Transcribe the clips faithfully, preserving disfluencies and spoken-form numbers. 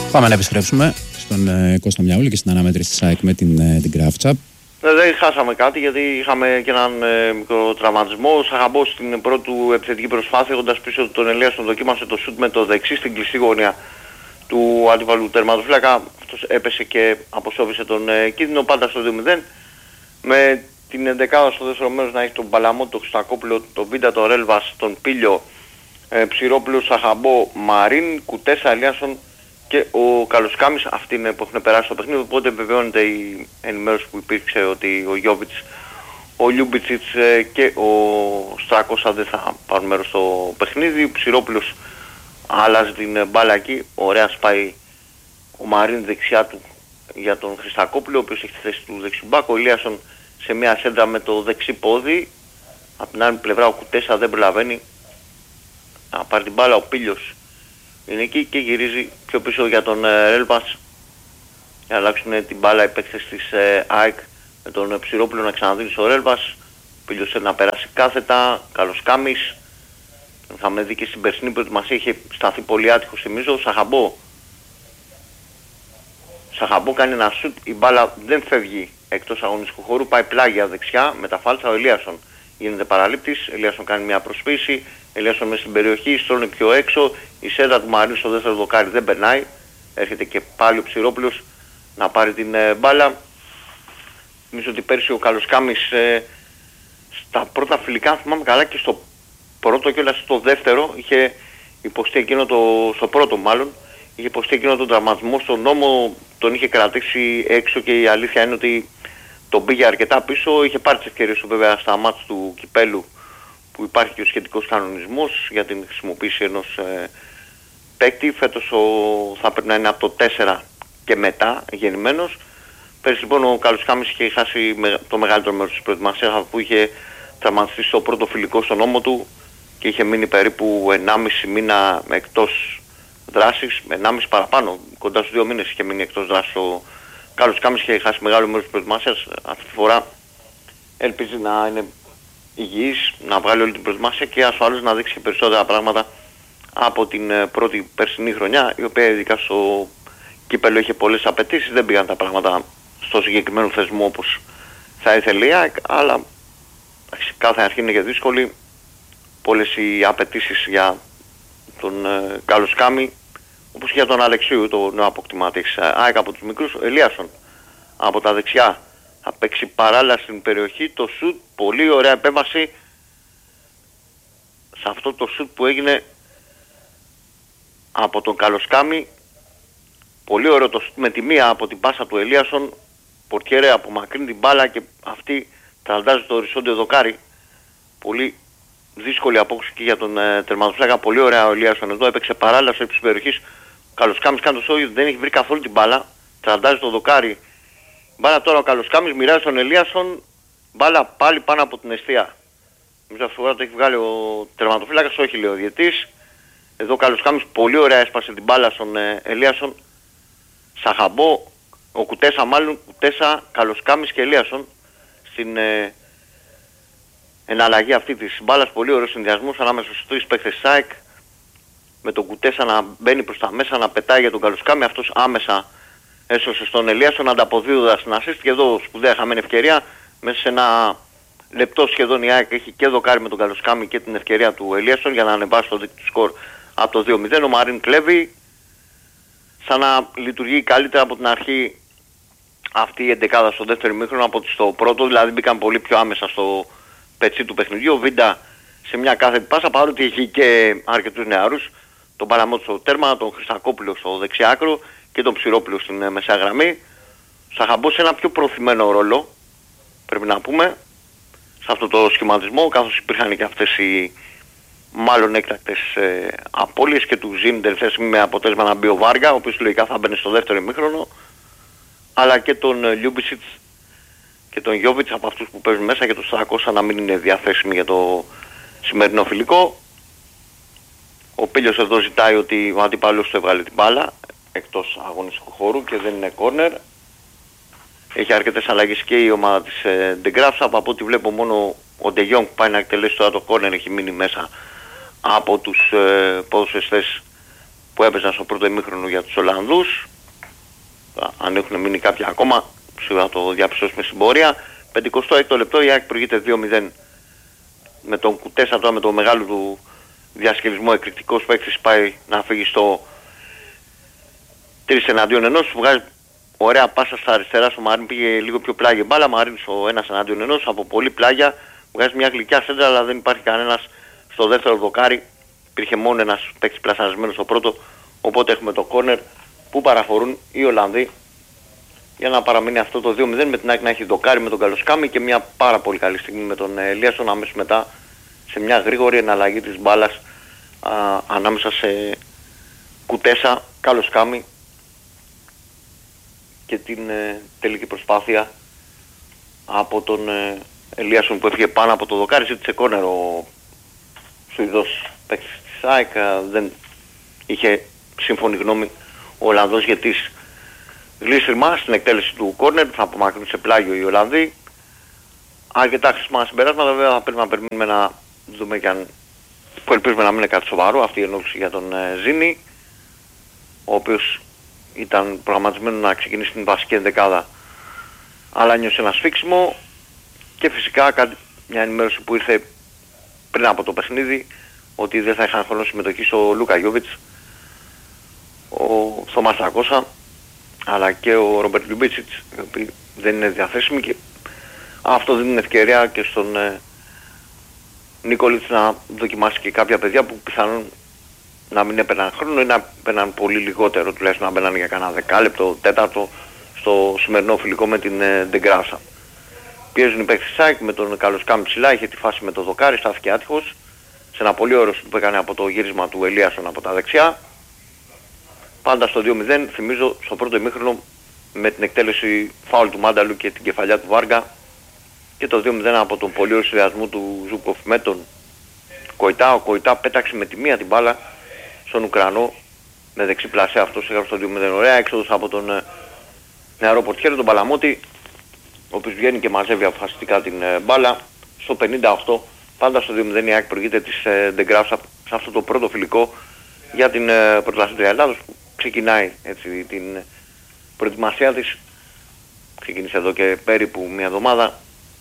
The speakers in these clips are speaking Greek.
Πάμε να επιστρέψουμε στον ε, Κώστα Μιαούλη και στην αναμέτρηση της ΑΕΚ με την, ε, την Κραύτσα. Ναι, δεν χάσαμε κάτι γιατί είχαμε και έναν ε, μικρό τραυματισμό. Ο Σαχαμπός στην πρώτη του επιθετική προσπάθεια, έχοντας πίσω τον Ελίας, τον δοκίμασε το σουτ με το δεξί στην κλειστή γωνία του αντιπαλού τερματοφύλακα. Αυτός έπεσε και αποσώβησε τον ε, κίνδυνο, πάντα στο δύο μηδέν. Με την ενδεκάδα στο δεύτερο μέρος να έχει τον Παλαμό, τον Χρυστακόπουλο, τον Βίντα, τον Ρέλβας, τον Πίλιο, ε, Ψηρόπουλο, Σαχαμπό, Μαρίν, Κουτέσα, Ελίασον και ο Καλοσκάμης. Αυτοί είναι που έχουν περάσει στο παιχνίδι, οπότε βεβαιώνεται η ενημέρωση που υπήρξε ότι ο Γιόβιτς, ο Λιούμπιτσιτς και ο Στράκοσα δεν θα πάρουν μέρος στο παιχνίδι. Ο Ψηρόπουλος αλλάζει την μπάλα εκεί, ωραία σπάει ο Μαρίν δεξιά του για τον Χρυστακόπουλο, ο οποίος έχει τη θέση του δεξιμπάκ. Ο Ηλίασον σε μια σέντρα με το δεξί πόδι, από την άλλη πλευρά ο Κουτέσα δεν προλαβαίνει να πάρει την μπάλα. Ο Πίλιος είναι εκεί και γυρίζει πιο πίσω για τον Ρέλβας για να αλλάξουν την μπάλα οι παίκτες της ε, ΑΕΚ, με τον Ψηρόπουλο να ξαναδίνει στο Ρέλβας. Πίλιος να περάσει κάθετα, Καλοσκάμης. Είχαμε δει και στην περσινή προετοιμασία, είχε σταθεί πολύ άτυχος, θυμίζω. Σαχαμπό. Σαχαμπό κάνει ένα σουτ, η μπάλα δεν φεύγει εκτός αγωνιστικού χώρου, πάει πλάγια δεξιά με τα φάλτσα. Ο Ελίασον γίνεται παραλήπτης, Ελίασον κάνει μια προσποίηση, Ελίασον μέσα στην περιοχή, στρώνει πιο έξω, η σέντα του Μαρίνου στο δεύτερο δοκάρι δεν περνάει, έρχεται και πάλι ο Ψηρόπουλος να πάρει την ε, μπάλα. Νομίζω ότι πέρσι ο Καλοσκάμης ε, στα πρώτα φιλικά, θυμάμαι καλά, και στο πρώτο και όλα στο δεύτερο είχε υποστεί εκείνο το, στο πρώτο μάλλον, είχε υποστεί εκείνο τον τραυματισμό στον νόμο, τον είχε κρατήσει έξω και η αλήθεια είναι ότι τον πήγε αρκετά πίσω. Είχε πάρει τις ευκαιρίες του βέβαια στα μάτς του κυπέλου που υπάρχει και ο σχετικός κανονισμός για την χρησιμοποίηση ενός ε, παίκτη. Φέτος ο, θα πρέπει να είναι από το τέσσερα και μετά γεννημένος. Πέρυσι λοιπόν ο Καλοσκάμης είχε χάσει με, το μεγαλύτερο μέρος της προετοιμασίας, που είχε τραυματιστεί στο πρώτο φιλικό στον νόμο του και είχε μείνει περίπου ενάμιση μήνα εκτός δράσης, ενάμιση παραπάνω, κοντά στους δύο μήνες είχε μείνει εκτός δράσης. Ο Καλοσκάμης είχε χάσει μεγάλο μέρος της προετοιμασίας. Αυτή τη φορά ελπίζει να είναι υγιής, να βγάλει όλη την προετοιμασία και ασφαλώς να δείξει περισσότερα πράγματα από την πρώτη περσινή χρονιά, η οποία ειδικά στο κύπελο είχε πολλές απαιτήσεις. Δεν πήγαν τα πράγματα στο συγκεκριμένο θεσμό όπως θα ήθελε η ΑΕΚ, αλλά κάθε αρχή είναι και δύσκολη. Πολλές οι απαιτήσεις για τον ε, Καλοσκάμη, όπως και για τον Αλεξίου, το νέο αποκτημά της ΑΕΚ από τους μικρούς. Ο Ελίασον από τα δεξιά θα παίξει παράλληλα στην περιοχή, το σουτ, πολύ ωραία επέμβαση σε αυτό το σουτ που έγινε από τον Καλοσκάμη. Πολύ ωραίο το σουτ με τη μία από την πάσα του Ελίασον, πορτιέρε απομακρύνει την μπάλα και αυτή τραντάζει το οριζόντιο δοκάρι. Πολύ δύσκολη απόκριση και για τον ε, τερματοφύλακα. Πολύ ωραία ο Ελίασον εδώ, έπαιξε παράλληλα στο ύψος της περιοχής. Ο Καλοσκάμης κάνει το σόι, δεν έχει βρει καθόλου την μπάλα, τραντάζει το δοκάρι. Μπάλα τώρα ο Καλοσκάμης μοιράζει τον Ελίασον, μπάλα πάλι πάνω από την εστία. Νομίζω αυτό το έχει βγάλει ο τερματοφύλακας, όχι λέει ο διαιτής. Εδώ ο Καλοσκάμης πολύ ωραία έσπασε την μπάλα στον ε, Ελίασον. Σαχαμπό, ο Κουτέσα μάλλον, Κουτέσα, Καλοσκάμης και Ελίασον στην ε, εναλλαγή αυτή της μπάλας. Πολύ ωραίος συνδυασμός ανάμεσα στους τρεις παίκτες ΣΑΕΚ, με τον Κουτέσα να μπαίνει προς τα μέσα, να πετάει για τον Καλοσκάμη, αυτός άμεσα έσωσε στον Ελίασον ανταποδίδοντας την assist. Και εδώ σπουδαία χαμένη ευκαιρία, μέσα σε ένα λεπτό σχεδόν η ΑΕΚ έχει και δοκάρει με τον Καλοσκάμη και την ευκαιρία του Ελίασον για να ανεβάσει το δίκτυο σκορ από το δύο μηδέν. Ο Μαρίν κλέβει, σαν να λειτουργεί καλύτερα από την αρχή αυτή η εντεκάδα στο δεύτερο ημίχρονο από ότι στο πρώτο, δηλαδή μπήκαν πολύ πιο άμεσα στο πετσί του παιχνιδιού. Ο Βίντα σε μια κάθετη πάσα, παρότι έχει και αρκετούς νεαρούς, τον Παλαμό στο τέρμα, τον Χρυστακόπουλο στο δεξιάκρο και τον Ψηρόπουλο στην ε, μεσαία γραμμή. Σαχαμπό σε ένα πιο προωθημένο ρόλο, πρέπει να πούμε, σε αυτό το σχηματισμό, καθώς υπήρχαν και αυτές οι μάλλον έκτακτες ε, απώλειες και του Ζήμ τελευταία στιγμή με αποτέλεσμα να μπει ο Βάργα, ο οποίος λογικά θα μπαίνει στο δεύτερο ημίχρονο, αλλά και τον ε, Λιούμπιτσιτς και τον Γιόβιτς από αυτούς που παίζουν μέσα και τον Στράκοσα να μην είναι διαθέσιμοι για το σημερινό φιλικό. Ο Πίλιος εδώ ζητάει ότι ο αντίπαλος του έβγαλε την μπάλα εκτός αγωνιστικού χώρου και δεν είναι κόρνερ. Έχει αρκετές αλλαγές και η ομάδα της ε, Ντεγκράφσα. Από ό,τι βλέπω μόνο ο Ντε Γιόνγκ που πάει να εκτελέσει τώρα το κόρνερ έχει μείνει μέσα από τους ε, ποδοσφαιριστές που έπαιζαν στο πρώτο ημίχρονο για τους Ολλανδούς. Αν έχουν μείνει κάποια ακόμα, σίγουρα το διαπιστώσουμε στην πορεία. πενηκοστό έκτο λεπτό, η ΑΕΚ προηγείται δύο μηδέν με τον Κουτέσα, τώρα με το μεγάλο του διασκελισμό. Εκρηκτικός παίκτης πάει να φύγει στο τρεις εναντίον ενός, βγάζει ωραία πάσα στα αριστερά στο Μαρίνη, πήγε λίγο πιο πλάγια μπάλα, Μαρίνη στο ένας εναντίον ενός, από πολύ πλάγια βγάζει μια γλυκιά σέντρα, αλλά δεν υπάρχει κανένας στο δεύτερο δοκάρι. Υπήρχε μόνο ένας παίκτης πλασαρισμένος στο πρώτο, οπότε έχουμε το κόρνερ που παραφορούν οι Ολλανδοί για να παραμείνει αυτό το δύο μηδέν, με την ΑΕΚ να έχει δοκάρι με τον Καλοσκάμι και μια πάρα πολύ καλή στιγμή με τον Ελίασον αμέσως μετά σε μια γρήγορη εναλλαγή της μπάλας α, ανάμεσα σε Κουτέσα, Καλοσκάμι και την ε, τελική προσπάθεια από τον ε, Ελίασον που έφυγε πάνω από το δοκάρι. Ζήτησε κόρνερ ο Σουηδός παίκτης της ΑΕΚ, δεν είχε σύμφωνη γνώμη ο Ολλανδός για τις γλύσιμα στην εκτέλεση του κόρνερ, θα απομακρύνουν σε πλάγιο οι Ολλανδοί. Αρκετά χρήσιμα συμπεράσματα, βέβαια θα πρέπει να περιμένουμε να δούμε και αν, που ελπίζουμε να μην είναι κάτι σοβαρό, αυτή η ενόχληση για τον ε, Ζήνη, ο οποίος ήταν προγραμματισμένο να ξεκινήσει την βασική ενδεκάδα, αλλά νιώσε ένα σφίξιμο. Και φυσικά κάτι, μια ενημέρωση που ήρθε πριν από το παιχνίδι, ότι δεν θα είχαν χρόνο συμμετοχή ο Λούκα Γιόβιτς, ο Θωμάς Τρακώσα, αλλά και ο Ρόμπερτ Λιουμπίτσιτς, οι οποίοι δεν είναι διαθέσιμοι, και αυτό δίνει ευκαιρία και στον ε, Νίκολιτς να δοκιμάσει και κάποια παιδιά που πιθανόν να μην έπαιρναν χρόνο ή να έπαιρναν πολύ λιγότερο, τουλάχιστον να μπαίναν για κανένα δεκάλεπτο, τέταρτο στο σημερινό φιλικό με την ε, Ντεγκράσα. Πιέζουν οι παίκτες της ΑΕΚ με τον Καλοσκάμι ψηλά, είχε τη φάση με το δοκάρι, στάθηκε άτυχος σε ένα πολύ ωραίο που έκανε από το γύρισμα του Ελίασον από τα δεξιά. Πάντα στο δύο μηδέν, θυμίζω στο πρώτο ημίχρονο με την εκτέλεση φάουλ του Μάνταλου και την κεφαλιά του Βάργα, και το δύο μηδέν από τον πολύ ωραίο συνδυασμό του Ζούκοφ με τον Κοϊτά. Ο Κοϊτά πέταξε με τη μία την μπάλα στον Ουκρανό με δεξί πλασέ, αυτός έγραψε στο δύο μηδέν. Ωραία έξοδος από τον ε, νεαρό πορτιέρο, τον Παλαμότη, ο οποίος βγαίνει και μαζεύει αποφασιστικά την ε, μπάλα. Στο πενήντα οκτώ, πάντα στο δύο μηδέν, η ΑΕΚ προηγείται της ε, Ντεγκράσα σε αυτό το πρώτο φιλικό για την ε, πρωταθλήτρια Ελλάδος, που ξεκινάει έτσι την προετοιμασία της. Ξεκίνησε εδώ και περίπου μια εβδομάδα.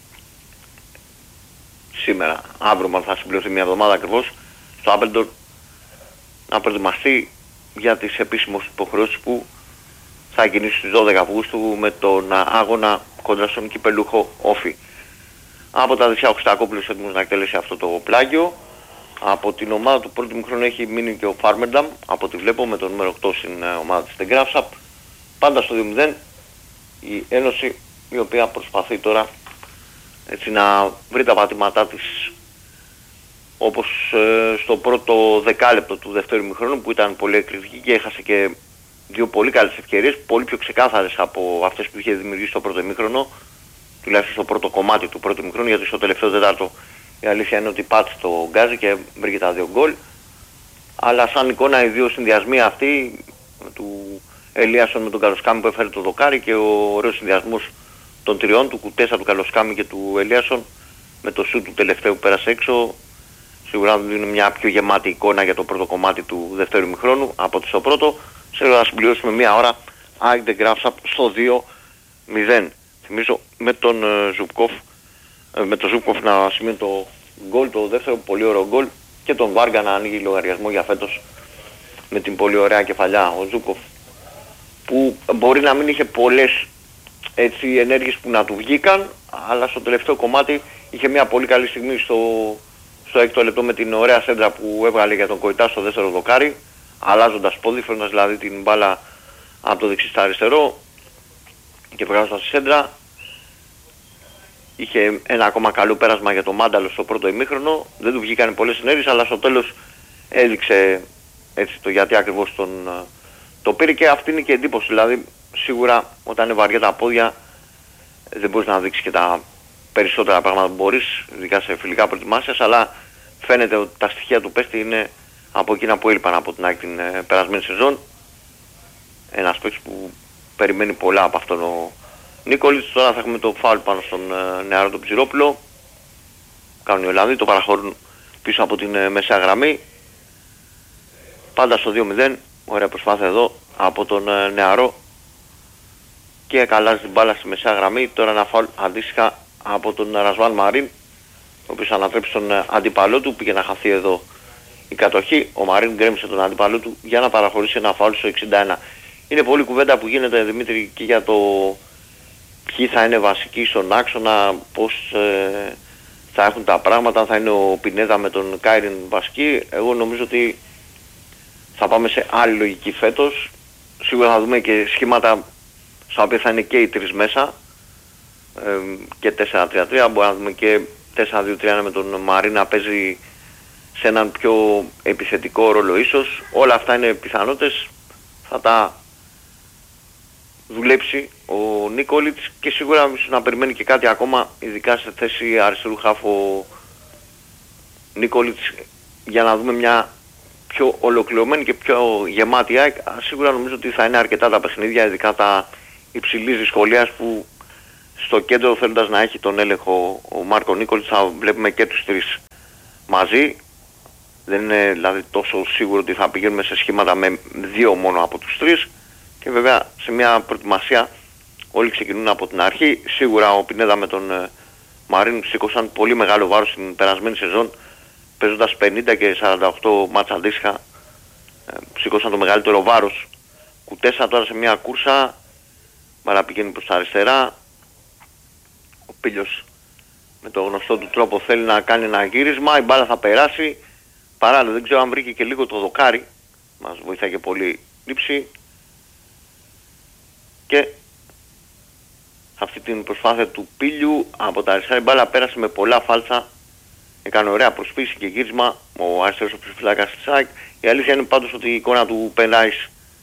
Σήμερα, αύριο μάλλον θα συμπληρωθεί μια εβδομάδα ακριβώς στο Άπελντορ, να προετοιμαστεί για τις επίσημες υποχρεώσεις που θα κινήσει στις δώδεκα Αυγούστου με τον αγώνα κοντά στον κυπελούχο Όφη. Από τα δεξιά ο Χριστακόπουλος έτοιμος να εκτελέσει αυτό το πλάγιο. Από την ομάδα του πρώτου χρόνου έχει μείνει και ο Φάρμενταμ, από ό,τι βλέπω, με το νούμερο οκτώ στην ομάδα της Ντεγκράψαπ. Πάντα στο δύο μηδέν η Ένωση, η οποία προσπαθεί τώρα έτσι να βρει τα πατήματά της, όπως ε, στο πρώτο δεκάλεπτο του δεύτερου ημιχρόνου, που ήταν πολύ εκρηκτική και έχασε και δύο πολύ καλές ευκαιρίες, πολύ πιο ξεκάθαρες από αυτές που είχε δημιουργήσει στο πρώτο ημίχρονο, τουλάχιστον στο πρώτο κομμάτι του πρώτου ημιχρόνου, γιατί στο τελευταίο τετάρτο η αλήθεια είναι ότι πάτησε το γκάζι και βρήκε τα δύο γκολ. Αλλά σαν εικόνα οι δύο συνδυασμοί αυτοί, του Ελίασον με τον Καλοσκάμι που έφερε το δοκάρι, και ο ωραίος συνδυασμός των τριών, του Κουτέσα, του Καλοσκάμι και του Ελίασον, με το σουτ του τελευταίου που πέρασε έξω, σίγουρα δίνει μια πιο γεμάτη εικόνα για το πρώτο κομμάτι του δεύτερου ημιχρόνου από ότι στο πρώτο. Σίγουρα θα συμπληρώσουμε μια ώρα ΑΕΚ Ντεγκράψαπ στο δύο μηδέν. Θυμίζω με τον uh, Ζουμπκοφ, uh, με τον Ζουμπκοφ να σημαίνει το γκολ, το δεύτερο πολύ ωραίο γκολ, και τον Βάργα να ανοίγει λογαριασμό για φέτος με την πολύ ωραία κεφαλιά. Ο Ζουμπκοφ, που μπορεί να μην είχε πολλές έτσι ενέργειες που να του βγήκαν, αλλά στο τελευταίο κομμάτι είχε μια πολύ καλή στιγμή στο, στο έκτο λεπτό με την ωραία σέντρα που έβγαλε για τον Κοϊτά στο δεύτερο δοκάρι, αλλάζοντας πόδι, φέρνοντας δηλαδή την μπάλα από το δεξί στα αριστερό και βγάζοντας τη σέντρα. Είχε ένα ακόμα καλό πέρασμα για το Μάνταλο στο πρώτο ημίχρονο, δεν του βγήκαν πολλές ενέργειες, αλλά στο τέλος έδειξε έτσι το γιατί ακριβώς τον, το πήρε, και αυτή είναι και εντύπωση. Δηλαδή σίγουρα όταν είναι βαριά τα πόδια δεν μπορείς να δείξεις και τα περισσότερα πράγματα που μπορείς, ειδικά σε φιλικά προετοιμάσιας, αλλά φαίνεται ότι τα στοιχεία του πέστη είναι από εκείνα που έλειπαν από την ΑΕΚ την ε, περασμένη σεζόν. Ένας παίκτης που περιμένει πολλά από αυτόν ο Νίκολιτς. Τώρα θα έχουμε το φάουλ πάνω στον ε, νεαρό τον Ψηρόπουλο. Κάνουν οι Ολλανδοί, το παραχωρούν πίσω από την ε, μεσαία γραμμή. Πάντα στο δύο μηδέν Ωραία προσπάθεια εδώ από τον ε, νεαρό και καλάζει την μπάλα στη μεσαία γραμμή. Τώρα ένα φάουλ αντίστοιχα από τον Ρασβάν Μαρίν, ο οποίος ανατρέψει τον ε, αντίπαλό του, πήγε να χαθεί εδώ η κατοχή. Ο Μαρίν γκρέμισε τον αντίπαλό του για να παραχωρήσει ένα φάουλ στο εξήντα ένα. Είναι πολλή κουβέντα που γίνεται, Δημήτρη, και για το ποιοι θα είναι βασικοί στον άξονα, πώς ε, θα έχουν τα πράγματα, θα είναι ο Πινέδα με τον Κάιριν βασική. Εγώ νομίζω ότι θα πάμε σε άλλη λογική φέτος. Σίγουρα θα δούμε και σχήματα στα οποία θα είναι και οι τρεις μέσα, ε, και τέσσερα τρία τρία, μπορεί να δούμε και τέσσερα δύο τρία με τον Μαρίν να παίζει σε έναν πιο επιθετικό ρόλο ίσως. Όλα αυτά είναι πιθανότητες, θα τα δουλέψει ο Νίκολιτς και σίγουρα να περιμένει και κάτι ακόμα, ειδικά σε θέση αριστερού χάφου Νίκολιτς, για να δούμε μια πιο ολοκληρωμένη και πιο γεμάτη ΑΕΚ. Σίγουρα νομίζω ότι θα είναι αρκετά τα παιχνίδια, ειδικά τα υψηλής δυσκολίας, που στο κέντρο, θέλοντας να έχει τον έλεγχο ο Μάρκο Νίκολιτς, θα βλέπουμε και τους τρεις μαζί. Δεν είναι δηλαδή τόσο σίγουρο ότι θα πηγαίνουμε σε σχήματα με δύο μόνο από τους τρεις. Και βέβαια σε μια προετοιμασία όλοι ξεκινούν από την αρχή. Σίγουρα ο Πινέδα με τον ε, Μαρίν σήκωσαν πολύ μεγάλο βάρος στην περασμένη σεζόν, παίζοντας πενήντα και σαράντα οκτώ μάτσα αντίστοιχα. Ε, σήκωσαν το μεγαλύτερο βάρος. Κουτέσα τώρα σε μια κούρσα, μπαλά πηγαίνει προς τα αριστερά. Ο Πίλιος με το γνωστό του τρόπο θέλει να κάνει ένα γύρισμα, η μπάλα θα περάσει. Παράλληλα δεν ξέρω αν βρήκε και λίγο το δοκάρι, μας βοηθάει και πολύ λήψη. Και αυτή την προσπάθεια του Πίλιου από τα αριστερά, η μπάλα πέρασε με πολλά φάλτσα, έκανε ωραία προσποίηση και γύρισμα ο αριστερός οπισθοφυλάκας της ΑΕΚ. Η αλήθεια είναι πάντως ότι η εικόνα του Πενάης,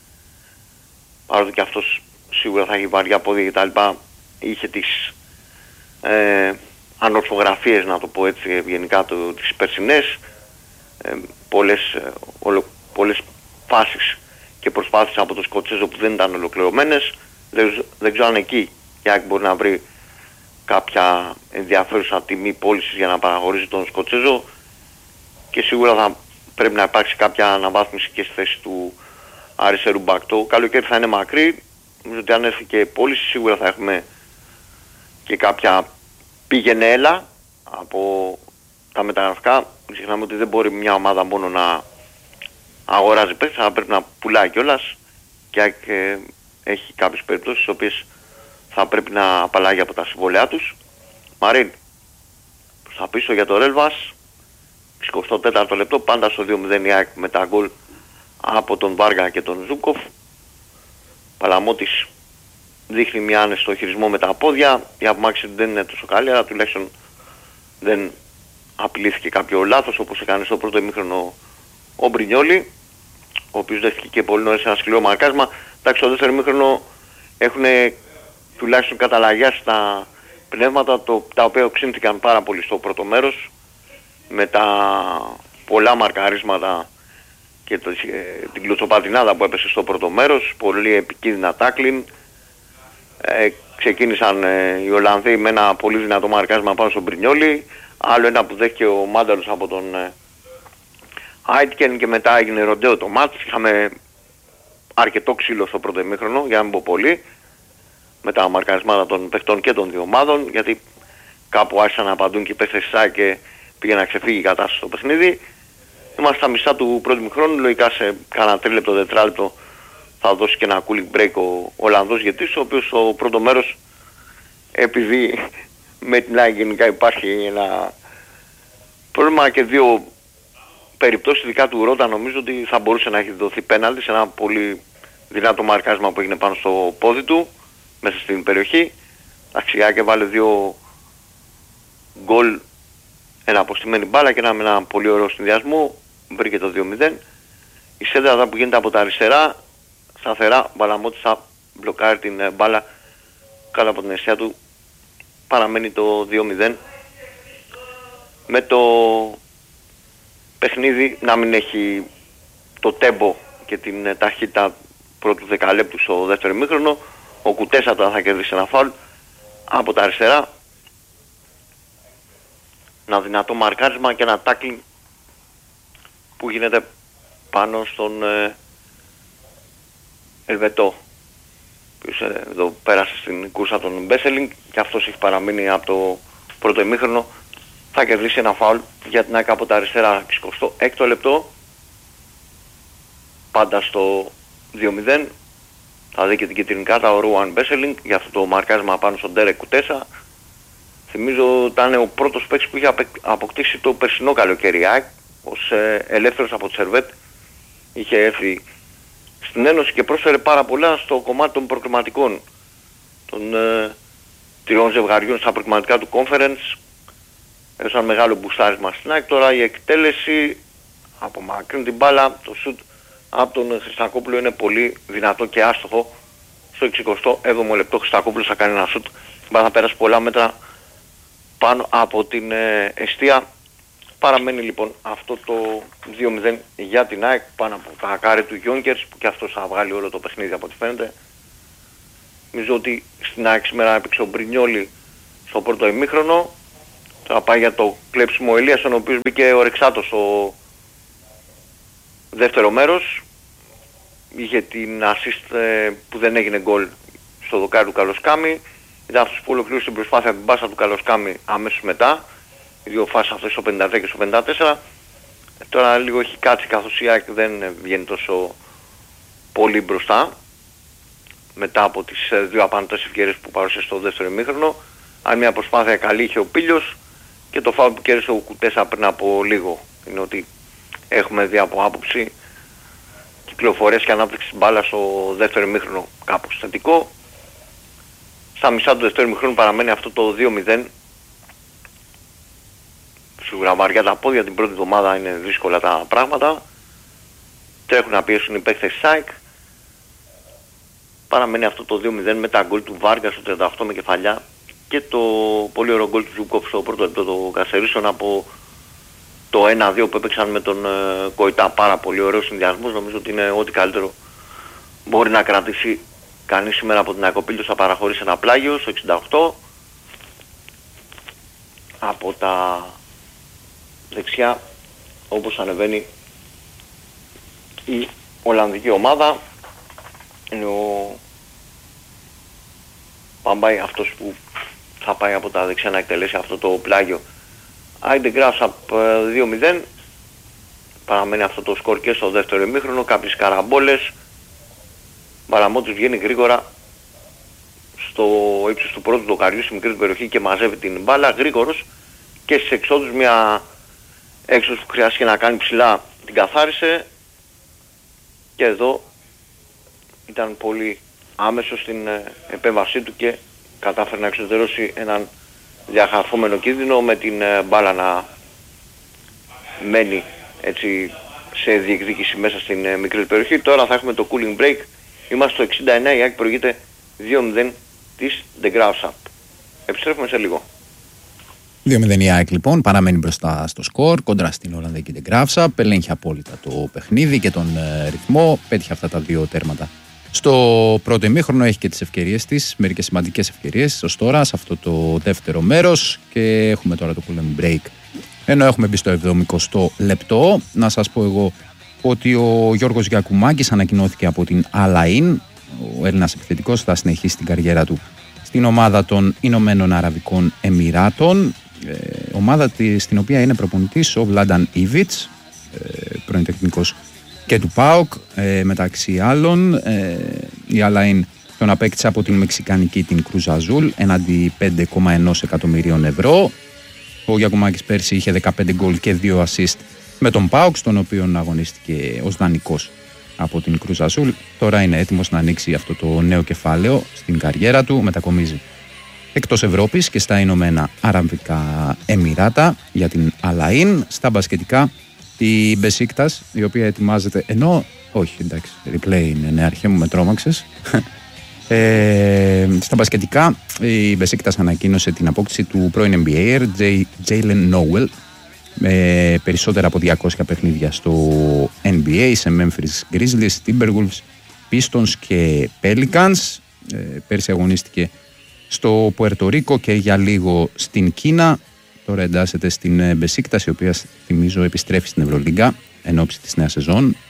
παρότι και αυτός σίγουρα θα έχει βαριά πόδια κτλ, είχε τις ε, ανορθογραφίες, να το πω έτσι γενικά, το, τις περσινές, ε, πολλές, ε, ολο, πολλές φάσεις και προσπάθειες από το Σκοτσέζο που δεν ήταν ολοκληρωμένες. Δεν, δεν ξέρω αν εκεί η ΑΕΚ μπορεί να βρει κάποια ενδιαφέρουσα τιμή πώλησης για να παραχωρήσει τον Σκοτσέζο, και σίγουρα θα πρέπει να υπάρξει κάποια αναβάθμιση και στη θέση του αριστερού μπακ. Το καλοκαίρι θα είναι μακρύ, νομίζω ότι αν έρθει και πώληση σίγουρα θα έχουμε και κάποια πήγαινε έλα από τα μεταγραφικά. Ξεχνάμε ότι δεν μπορεί μια ομάδα μόνο να αγοράζει παίκτες, αλλά πρέπει να πουλάει κιόλας, και ε, έχει κάποιες περιπτώσεις στις οποίες θα πρέπει να απαλλάγει από τα συμβόλαιά τους. Μαρίν προς τα πίσω για το Ρέλβας, εικοστό τέταρτο λεπτό, πάντα στο δύο μηδέν η ΑΕΚ με τα γκολ από τον Βάργα και τον Ζούκοφ. Παλαμώτης δείχνει μια άνεση στο χειρισμό με τα πόδια, η απομάκρυνση δεν είναι τόσο καλή, αλλά τουλάχιστον δεν απειλήθηκε κάποιο λάθος όπως έκανε στο πρώτο ημίχρονο ο Μπρινιόλι, ο οποίος δέχτηκε και πολύ νωρίς ένα σκληρό μαρκάσμα. Εντάξει, στο δεύτερο ημίχρονο έχουν τουλάχιστον καταλαγιάσει τα πνεύματα, το, τα οποία οξύνθηκαν πάρα πολύ στο πρώτο μέρος, με τα πολλά μαρκαρίσματα και το, ε, την κλωτσοπατινάδα που έπεσε στο πρώτο μέρος, πολύ επικίνδυνα τάκλιν. Ε, ξεκίνησαν ε, οι Ολλανδοί με ένα πολύ δυνατό μαρκάσμα πάνω στον Μπρινιόλι, άλλο ένα που δέχτηκε ο Μάνταλος από τον ε, Άιτκεν, και μετά έγινε ροντέο το μάτς. Είχαμε αρκετό ξύλο στο πρώτο ημίχρονο, για να μην πω πολύ, με τα μαρκαρισμάτα των παιχτών και των δύο ομάδων, γιατί κάπου άρχισαν να απαντούν και οι παίχτες της ΑΕΚ και πήγε να ξεφύγει η κατάσταση στο παιχνίδι. Είμαστε στα μισά του πρώτου ημιχρόνου, λογικά σε κάνα τρίλεπτο, τετράλεπτο θα δώσει και ένα cooling break ο Ολλανδός ηγετής, ο οποίος στο πρώτο μέρος, επειδή με την ΑΕΚ γενικά υπάρχει ένα πρόβλημα και δύο περιπτώσεις, ειδικά του Ρότα, νομίζω ότι θα μπορούσε να έχει δοθεί πέναλτι σε ένα πολύ δυνατό μαρκάσμα που έγινε πάνω στο πόδι του μέσα στην περιοχή. Αξιά και βάλε δύο γκολ, ένα αποστημένη μπάλα και ένα με ένα πολύ ωραίο συνδυασμό, βρήκε το δύο μηδέν. Η σέντρα που γίνεται από τα αριστερά, σταθερά, Μπαλαμώτης θα μπλοκάρει την μπάλα κάτω από την αιστεία του, παραμένει το δύο μηδέν, με το παιχνίδι να μην έχει το τέμπο και την ταχύτητα πρώτου δεκαλέπτου στο δεύτερο ημίχρονο. Ο Κουτέσα τώρα θα κερδίσει ένα φάουλ από τα αριστερά, ένα δυνατό μαρκάρισμα και ένα τάκλινγκ που γίνεται πάνω στον ε, Ελβετό, που εδώ πέρασε στην κούρσα των Μπέσελινγκ και αυτός έχει παραμείνει από το πρώτο ημίχρονο. Θα κερδίσει ένα φάουλ για την ΑΕΚ από τα αριστερά, εικοστό έκτο λεπτό, πάντα στο δύο μηδέν. Θα δει και την κίτρινη κάρτα ο Ρουάν Μπέσελινγκ για αυτό το μαρκάρισμα πάνω στον Ντέρεκ Κουτέσα. Θυμίζω ήταν ο πρώτος παίκτης που είχε αποκτήσει το περσινό καλοκαίρι ΑΕΚ ως ε, ελεύθερος από τη Σερβέτ. Είχε έρθει στην Ένωση και πρόσφερε πάρα πολλά στο κομμάτι των προκριματικών, των ε, τριών ζευγαριών στα προκριματικά του Conference. Έδωσαν μεγάλο μπουστάρισμα στην ΑΕΚ. Τώρα η εκτέλεση από μακρύν την μπάλα, το σουτ από τον Χριστακόπουλο είναι πολύ δυνατό και άστοχο. Στο εικοστό έβδομο λεπτό Χριστακόπουλος θα κάνει ένα σουτ. Θα πέρασε πολλά μέτρα πάνω από την ε, εστία. Παραμένει λοιπόν αυτό το δύο μηδέν για την ΑΕΚ πάνω από τα ακάρι του Γιόνκερς, που και αυτός θα βγάλει όλο το παιχνίδι από ό,τι φαίνεται. Νομίζω ότι στην ΑΕΚ σήμερα έπαιξε ο Μπρινιόλι στο πρώτο ημίχρονο. Θα πάει για το κλέψιμο ο Ελίας, ο οποίος μπήκε ορεξάτος στο δεύτερο μέρος. Είχε την assist ε, που δεν έγινε γκολ στο δοκάρι του Καλοσκάμι. Ήταν αυτός που ολοκλήρωσε την προσπάθεια την μπάσα του Καλοσκάμι αμέσως μετά. Οι δύο φάσεις αυτές στο πενήντα τρία και στο πενήντα τέσσερα. Ε, τώρα λίγο έχει κάτσει καθώς η ΑΕΚ δεν βγαίνει τόσο πολύ μπροστά μετά από τις ε, δύο απαντές ευκαιρίες που παρουσίασε στο δεύτερο ημίχρονο. Αν μια προσπάθεια καλή είχε ο Πίλιος, και το φάουλ που κέρδισε ο Κουτέσα πριν από λίγο είναι ότι έχουμε δει από άποψη κυκλοφορίες και ανάπτυξη μπάλα στο δεύτερο ημίχρονο κάπως θετικό. Στα μισά του δεύτερου ημίχρονου παραμένει αυτό το δύο μηδέν. Σίγουρα βαριά τα πόδια, την πρώτη εβδομάδα είναι δύσκολα τα πράγματα. Τρέχουν να πιέσουν οι παίκτες της ΑΕΚ. Παραμένει αυτό το δύο μηδέν με τα γκολ του Βάργα στο τριάντα οκτώ με κεφαλιά και το πολύ ωραίο γκολ του Ζουκόφ στο πρώτο λεπτό των Κασερίσων από το ένα δύο που έπαιξαν με τον ε, Κοϊτά. Πάρα πολύ ωραίο συνδυασμός. Νομίζω ότι είναι ό,τι καλύτερο μπορεί να κρατήσει κανείς σήμερα από την ΑΕΚ. Ο Πίλιος θα παραχωρήσει ένα πλάγιο στο εξήντα οκτώ. Από τα δεξιά, όπως ανεβαίνει η Ολλανδική ομάδα, είναι ο Παμπάι αυτός που θα πάει από τα δεξιά να εκτελέσει αυτό το πλάγιο. Άιντε Γκράουσαπ δύο μηδέν. Παραμένει αυτό το σκορ και στο δεύτερο ημίχρονο. Κάποιες καραμπόλες. Μπαραμότης βγαίνει γρήγορα στο ύψος του πρώτου δοκαριού στη μικρή περιοχή και μαζεύει την μπάλα. Γρήγορος και στις εξόδους, μια έξοδος που χρειάστηκε να κάνει ψηλά την καθάρισε. Και εδώ ήταν πολύ άμεσο στην επέμβασή του και κατάφερε να εξωτερώσει έναν διαχαρφόμενο κίνδυνο με την μπάλα να μένει έτσι σε διεκδίκηση μέσα στην μικρή περιοχή. Τώρα θα έχουμε το cooling break. Είμαστε στο εξήντα εννέα, η ΑΕΚ προηγείται δύο μηδέν της De Graafschap. Επιστρέφουμε σε λίγο. δύο μηδέν η ΑΕΚ λοιπόν παραμένει μπροστά στο σκορ κοντρά στην Ολλανδική De Graafschap. Ελέγχει απόλυτα το παιχνίδι και τον ε, ρυθμό. Πέτυχε αυτά τα δύο τέρματα στο πρώτο ημίχρονο, έχει και τις ευκαιρίες της, μερικές σημαντικές ευκαιρίες ως τώρα σε αυτό το δεύτερο μέρος. Και έχουμε τώρα το cooling break, ενώ έχουμε μπει στο εβδομηκοστό λεπτό. Να σας πω εγώ ότι ο Γιώργος Γιακουμάκης ανακοινώθηκε από την Αλαΐν. Ο Έλληνας επιθετικός θα συνεχίσει την καριέρα του στην ομάδα των Ηνωμένων Αραβικών Εμιράτων, ε, ομάδα στην οποία είναι προπονητής ο Βλάνταν Ήβιτς, ε, πρώην τεχνικός και του ΠΑΟΚ. Ε, μεταξύ άλλων, ε, η Αλαΐν τον απέκτησε από την Μεξικανική την Κρουζ Αζούλ έναντι πέντε κόμμα ένα εκατομμυρίων ευρώ. Ο Γιακουμάκης πέρσι είχε δεκαπέντε γκολ και δύο ασίστ με τον ΠΑΟΚ, στον οποίο αγωνίστηκε ως δανεικός από την Κρουζ Αζούλ. Τώρα είναι έτοιμος να ανοίξει αυτό το νέο κεφάλαιο στην καριέρα του. Μετακομίζει εκτός Ευρώπης και στα Ηνωμένα Αραβικά Εμιράτα για την Αλαΐν. Στα μπασκετικά, η Μπεσίκτας, η οποία ετοιμάζεται, ενώ όχι εντάξει, replay είναι, ναι, αρχέ μου με τρόμαξες. Ε, στα μπασκετικά, η Μπεσίκτας ανακοίνωσε την απόκτηση του πρώην N B A Jalen Nowell με περισσότερα από διακόσια παιχνίδια στο N B A σε Memphis Grizzlies, Timberwolves, Pistons και Pelicans. Ε, πέρσι αγωνίστηκε στο Πουερτορίκο και για λίγο στην Κίνα. Τώρα εντάσσεται στην Μπεσίκτας, η οποία θυμίζω επιστρέφει στην Ευρωλίγκα εν ώψη της νέας σεζόν.